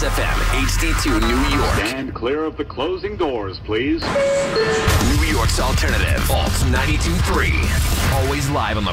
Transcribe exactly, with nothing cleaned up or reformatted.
Kiss F M, H D two, New York. Stand clear of the closing doors, please. New York's alternative, Alt ninety-two point three. Always live on the